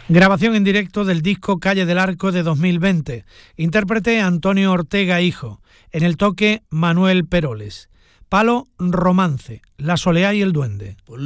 Grabación en directo del disco Calle del Arco de 2020. Intérprete Antonio Ortega Hijo. En el toque Manuel Peroles. Palo, Romance, La Soleá y el Duende.